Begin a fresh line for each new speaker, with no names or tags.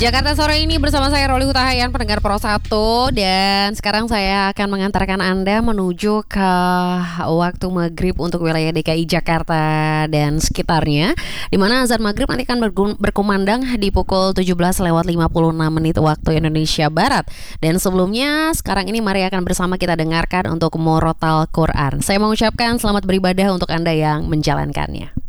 Jakarta sore ini bersama saya Roli Hutahayan, pendengar Pro 1. Dan sekarang saya akan mengantarkan Anda menuju ke waktu maghrib untuk wilayah DKI Jakarta dan sekitarnya, di mana azan maghrib nanti akan berkumandang di pukul 17:56 waktu Indonesia Barat. Dan sebelumnya, sekarang ini mari akan bersama kita dengarkan untuk Murotal Quran. Saya mengucapkan selamat beribadah untuk Anda yang menjalankannya.